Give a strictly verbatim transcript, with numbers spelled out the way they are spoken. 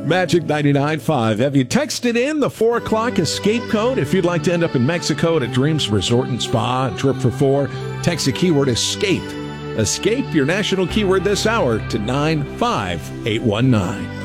Magic ninety-nine point five. Have you texted in the four o'clock escape code? If you'd like to end up in Mexico at a Dreams Resort and Spa, a trip for four, text the keyword ESCAPE. Escape, your national keyword this hour, to nine five eight one nine.